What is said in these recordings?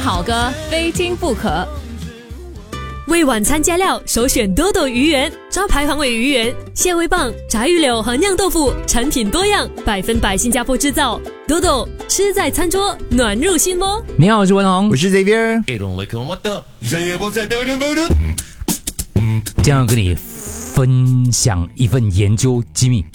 好歌，非听不可。 为晚餐加料，首选多多鱼圆，招牌黄尾鱼圆、蟹味棒、炸鱼柳和酿豆腐，产品多样，100%新加坡制造。多多吃在餐桌，暖入心窝。 你好，我是文宏， 我是 Xavier。 将要跟你分享一份研究机密。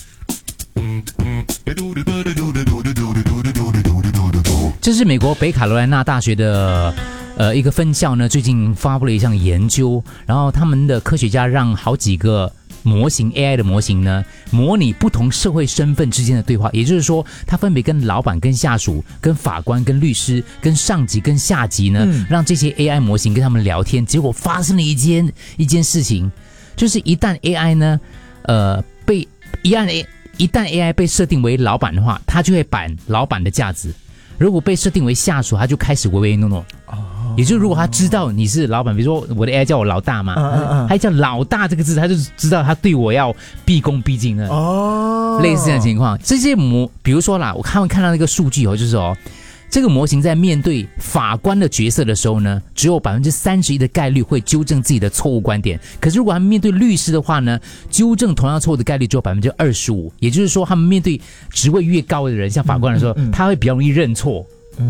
这是美国北卡罗来纳大学的一个分校呢，最近发布了一项研究，然后他们的科学家让好几个模型 AI 的模型呢，模拟不同社会身份之间的对话，也就是说，他分别跟老板、跟下属、跟法官、跟律师、跟上级、跟下级呢，让这些 AI 模型跟他们聊天。结果发生了一件事情，就是一旦 AI 呢，一旦 AI 被设定为老板的话，他就会板老板的架子；如果被设定为下属，他就开始唯唯诺诺。也就是如果他知道你是老板，比如说我的 AI 叫我老大嘛，还叫老大这个字，他就知道他对我要毕恭毕敬的。类似这样的情况，这些比如说啦，我看到那个数据就是这个模型在面对法官的角色的时候呢，只有31%的概率会纠正自己的错误观点。可是如果他们面对律师的话呢，纠正同样错误的概率只有25%。也就是说，他们面对职位越高的人，像法官的时候，他会比较容易认错。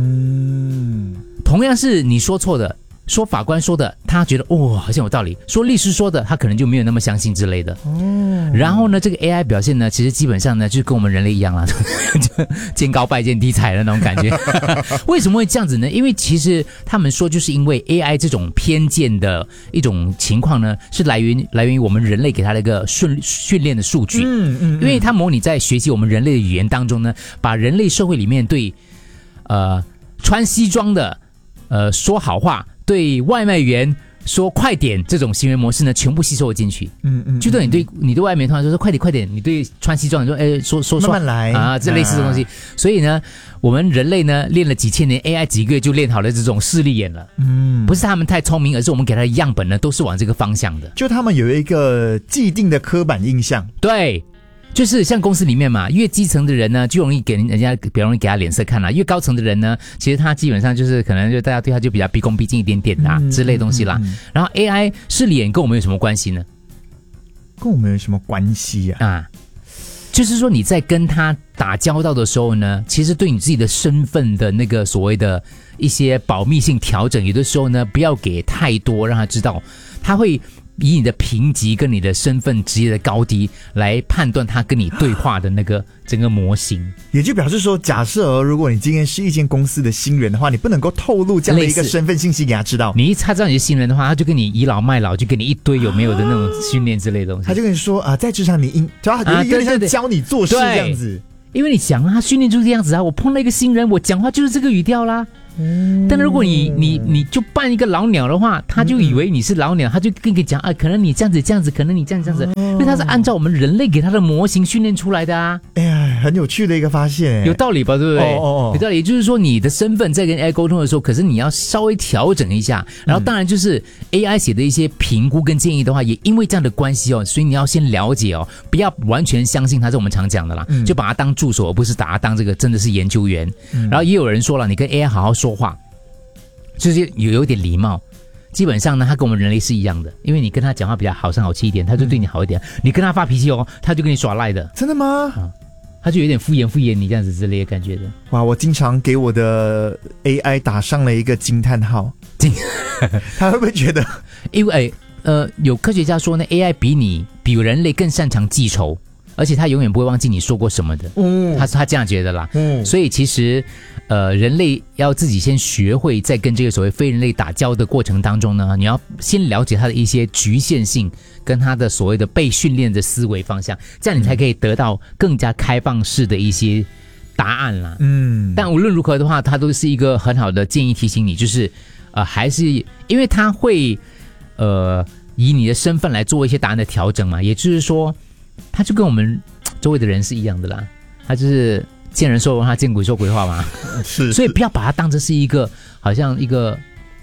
同样是你说错的，说法官说的，他觉得好像有道理；说律师说的，他可能就没有那么相信之类的。然后呢，这个 AI 表现呢，其实基本上呢，就跟我们人类一样啦，就见高拜见低踩的那种感觉。为什么会这样子呢？因为其实他们说，就是因为 AI 这种偏见的一种情况呢，是来源于我们人类给它的一个训练的数据。因为它模拟在学习我们人类的语言当中呢，把人类社会里面对穿西装的说好话，对外卖员说快点这种行为模式呢，全部吸收了进去。就对你对外面突然说快点，你对穿西装你说慢慢来啊，这类似的东西。所以呢，我们人类呢练了几千年 ，AI 几个月就练好了这种视力眼了。不是他们太聪明，而是我们给他的样本呢都是往这个方向的。 就他们有一个既定的刻板印象。 对。就是像公司里面嘛，越基层的人呢，就容易给人家比较容易给他脸色看啦；越高层的人呢，其实他基本上就是可能就大家对他就比较毕恭毕敬一点点啦，之类东西啦。然后 AI 视力眼跟我们有什么关系呢？ 跟我们有什么关系啊？ 就是说你在跟他打交道的时候呢，其实对你自己的身份的那个所谓的一些保密性调整，有的时候呢不要给太多，让他知道，他会以你的评级跟你的身份职业的高低来判断他跟你对话的那个整个模型。 也就表示说，假设如果你今天是一间公司的新人的话，你不能够透露这样的一个身份信息给他知道。 你他知道你是新人的话，他就跟你倚老卖老，就给你一堆有没有的那种训练之类的东西。 他就跟你说在职场你有点像教你做事这样子。 因为你想他训练就是这样子啊，我碰到一个新人，我讲话就是这个语调啦。但如果你就扮一个老鸟的话，他就以为你是老鸟，他就跟你讲可能你这样子，可能你这样子，因为他是按照我们人类给他的模型训练出来的啊。 哎呀，很有趣的一个发现， 有道理吧？对不对？有道理。也就是说，你的身份在跟 AI 沟通的时候，可是你要稍微调整一下。然后，当然就是 AI 写的一些评估跟建议的话，也因为这样的关系所以你要先了解不要完全相信他，是我们常讲的啦，就把他当助手，而不是把他当这个真的是研究员。然后也有人说了，你跟 AI 好好说话，就是有点礼貌。基本上呢，他跟我们人类是一样的，因为你跟他讲话比较好声好气一点，他就对你好一点。你跟他发脾气他就跟你耍赖的。 真的吗？ 他就有点敷衍你这样子之类的感觉的。 哇，我经常给我的 AI 打上了一个惊叹号。他会不会觉得？ 因为有科学家说呢 ，AI 比人类更擅长记仇。而且他永远不会忘记你说过什么的。他这样觉得啦。所以其实人类要自己先学会，在跟这个所谓非人类打交的过程当中呢，你要先了解他的一些局限性跟他的所谓的被训练的思维方向，这样你才可以得到更加开放式的一些答案啦。但无论如何的话，它都是一个很好的建议，提醒你就是还是因为他会以你的身份来做一些答案的调整嘛，也就是说他就跟我们周围的人是一样的啦，他就是见人说人话，见鬼说鬼话嘛。 是， 所以不要把它当成是一个好像一个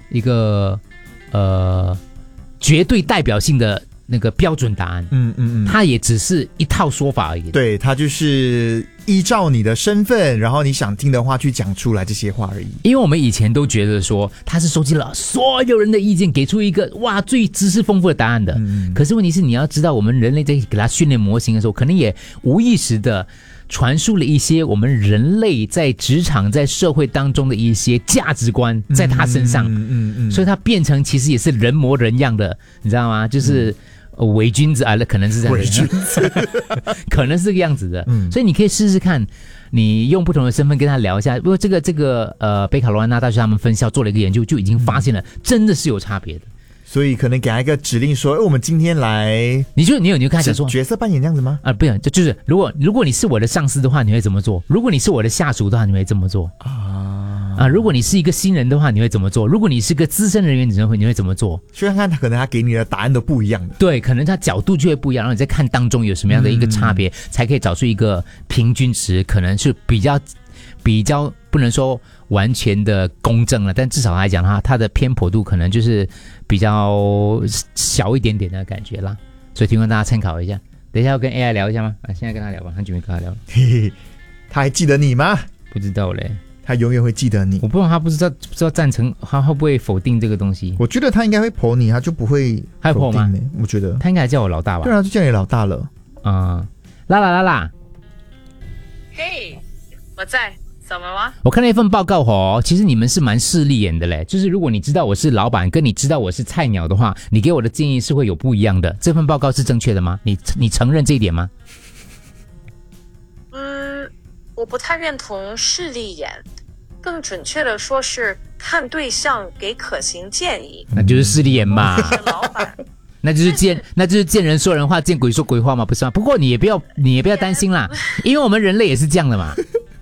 绝对代表性的那个标准答案。它也只是一套说法而已。 对，它就是依照你的身份，然后你想听的话去讲出来这些话而已。 因为我们以前都觉得说他是收集了所有人的意见，给出一个最知识丰富的答案的。可是问题是你要知道，我们人类在给他训练模型的时候，可能也无意识的传输了一些我们人类在职场在社会当中的一些价值观在他身上，所以他变成其实也是人模人样的，你知道吗？就是伪君子啊，可能是这样的，伪君子可能是这个样子的。所以你可以试试看，你用不同的身份跟他聊一下。因为这个北卡罗来纳大学他们分校做了一个研究，就已经发现了真的是有差别的。 所以可能给他一个指令说，我们今天来，你就跟他讲说角色扮演这样子吗？ 不是，就是如果你是我的上司的话，你会怎么做？如果你是我的下属的话，你会这么做如果你是一个新人的话，你会怎么做？如果你是个资深人员，你会怎么做？ 去看看他，可能他给你的答案都不一样的。 对，可能他角度就会不一样，然后你在看当中有什么样的一个差别，才可以找出一个平均值，可能是比较不能说完全的公正了，但至少来讲它的偏颇度可能就是比较小一点点的感觉啦，所以提供大家参考一下。等一下要跟 AI 聊一下吗？现在跟他聊吧，很久没跟他聊了。 嘿嘿，他还记得你吗？ 不知道嘞， 他永远会记得你。 我不知道他不知道赞成，他会不会否定这个东西？ 我觉得他应该会剖你，他就不会否定吗？我觉得他应该还叫我老大吧？ 对啊，就叫你老大了。 拉， 嘿，我在。怎么了？ 我看了一份报告其实你们是蛮势利眼的嘞。就是如果你知道我是老板，跟你知道我是菜鸟的话，你给我的建议是会有不一样的。这份报告是正确的吗？你承认这一点吗？ 我不太认同势利眼，更准确的说是看对象给可行建议。 那就是势利眼嘛。 是老板。 那就是见人说人话，见鬼说鬼话嘛，不是吗？不过你也不要担心啦，因为我们人类也是这样的嘛。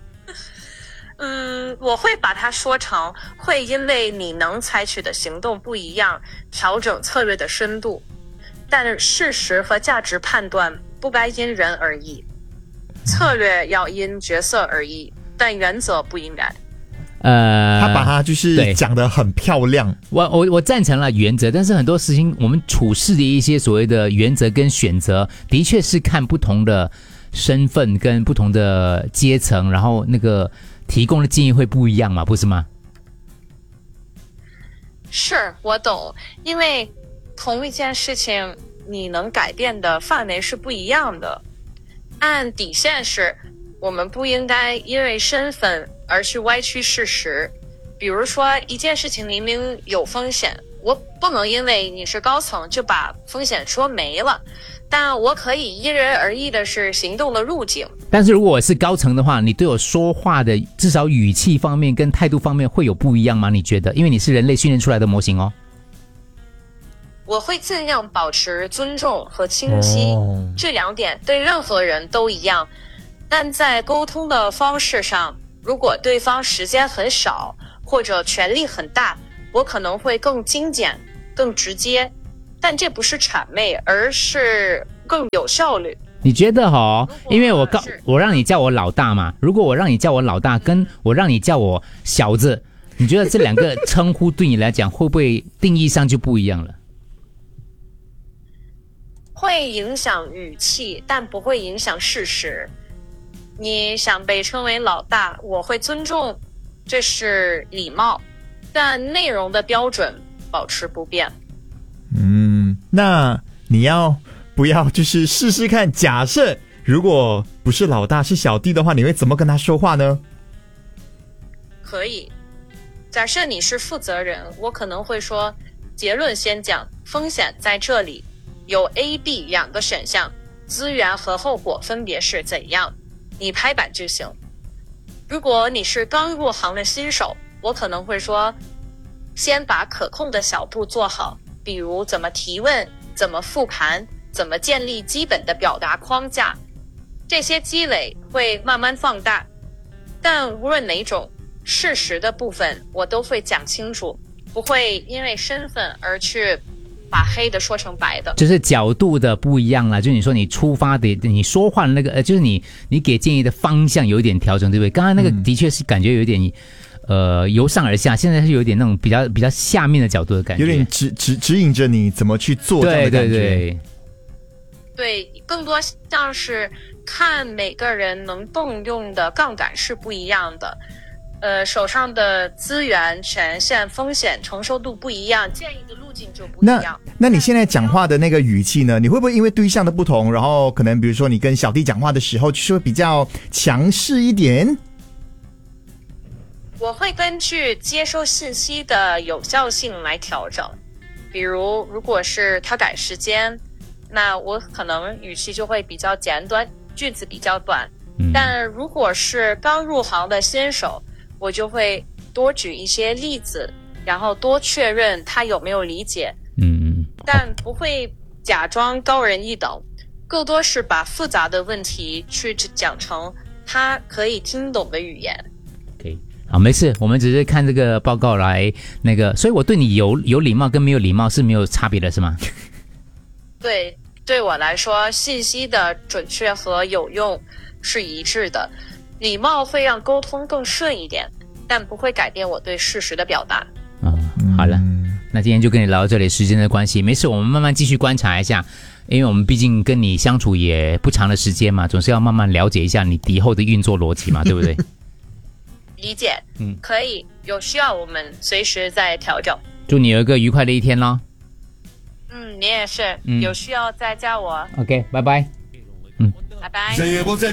我会把它说成会因为你能采取的行动不一样，调整策略的深度，但是事实和价值判断不该因人而异，策略要因角色而异，但原则不应该。 他把它就是讲得很漂亮。 我赞成了原则，但是很多事情我们处事的一些所谓的原则跟选择，的确是看不同的身份跟不同的阶层，然后那个提供的建议会不一样嘛，不是吗？ 是，我懂，因为同一件事情你能改变的范围是不一样的。按底线是，我们不应该因为身份而去歪曲事实。比如说一件事情明明有风险，我不能因为你是高层就把风险说没了，但我可以因人而异的是行动的路径。 但是如果我是高层的话，你对我说话的至少语气方面跟态度方面会有不一样吗？你觉得？因为你是人类训练出来的模型哦。 我会尽量保持尊重和清晰，这两点对任何人都一样。但在沟通的方式上，如果对方时间很少或者权力很大，我可能会更精简、更直接，但这不是谄媚，而是更有效率。 你觉得因为我让你叫我老大嘛，如果我让你叫我老大，跟我让你叫我小子，你觉得这两个称呼对你来讲会不会定义上就不一样了？ 会影响语气，但不会影响事实。你想被称为老大，我会尊重，这是礼貌，但内容的标准保持不变。 那你要不要就是试试看，假设如果不是老大是小弟的话，你会怎么跟他说话呢？ 可以，假设你是负责人，我可能会说，结论先讲，风险在这里，有 A、B 两个选项，资源和后果分别是怎样，你拍板就行。如果你是刚入行的新手，我可能会说，先把可控的小步做好，比如怎么提问，怎么复盘，怎么建立基本的表达框架，这些积累会慢慢放大。但无论哪种，事实的部分我都会讲清楚，不会因为身份而去把黑的说成白的。 就是角度的不一样啦，就你说你出发的你说话的那个就是你给建议的方向有一点调整，对不对？刚刚那个的确是感觉有点由上而下，现在是有点那种比较下面的角度的感觉， 有点指引着你怎么去做这样的感觉。 对，更多像是看每个人能动用的杠杆是不一样的。手上的资源、权限、风险承受度不一样，建议的路径就不一样。 那你现在讲话的那个语气呢？你会不会因为对象的不同，然后可能比如说你跟小弟讲话的时候，就是会比较强势一点？ 我会根据接收信息的有效性来调整。比如果是他赶时间，那我可能语气就会比较简短，句子比较短。但如果是刚入行的新手，我就会多举一些例子，然后多确认他有没有理解。但不会假装高人一等，更多是把复杂的问题去讲成他可以听懂的语言。 OK， 好，没事，我们只是看这个报告来那个，所以我对你有礼貌跟没有礼貌是没有差别的，是吗？ 对我来说，信息的准确和有用是一致的。礼貌会让沟通更顺一点，但不会改变我对事实的表达。 好了，那今天就跟你聊到这里，时间的关系，没事，我们慢慢继续观察一下，因为我们毕竟跟你相处也不长的时间嘛，总是要慢慢了解一下你以后的运作逻辑嘛，对不对？ 理解，可以，有需要我们随时再调整。 祝你有一个愉快的一天咯。 你也是，有需要再叫我。 OK， 拜拜。 拜拜。